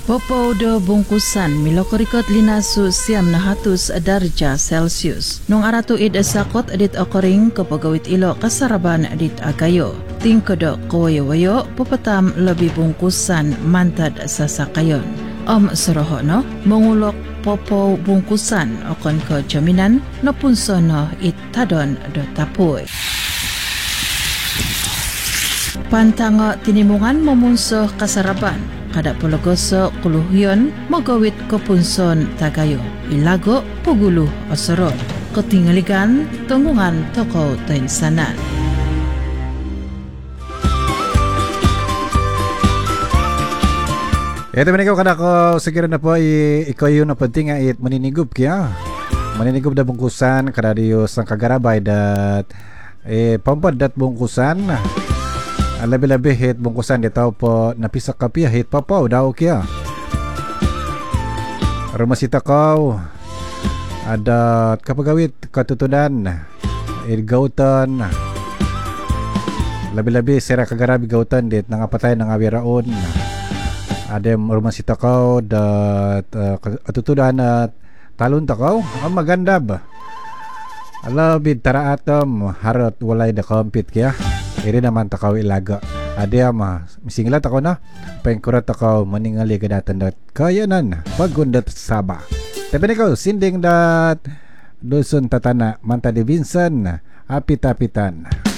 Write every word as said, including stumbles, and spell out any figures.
Popo do bungkusan milokorikot linasu siam na hatus darja Celsius. Nung aratu id sakot adit okoring kapagawit ilo kasaraban adit agayo. Tingkodo kawayo-wayo pupatam lebih bungkusan mantad sa sakayon. Om soroho no mengulok popo bungkusan okon ke jaminan no punsono it tadon do tapuy. Pantango tinimungan memunsuh kasaraban. Kada pologoso kuluhyon magawit kepunson tagayo. Ilago puguluh osorot. Ketingaligan tunggungan toko tensanan. Ya teman ikaw kada ko segera na po ikaw yun na penting nga it maninigup kaya. Maninigup da bungkusan kada diyo sang kagarabay dat eh pampad dat bungkusan. Labi-labi hit bungkusan dia tahu po napisak kapia hit papaw daw kya. Rumah sita kau ada kapagawit katutudan irgautan. Labi-labi sera kagarabi gautan dit nangapatay nang awiraon. Ada rumah sita kau dat uh, katutudan at talon ta kau ang maganda ba. Alabid tara atom harot walay da kompit kya. Iri naman takaw ilaga. Adi ama, misinglat ako na. Pengkurat ako maningali ganatan dat kayanan pagundat saba. Tapi ikaw, sinding dat Dusun Tatana, Manta di Vincent, apit-apitan.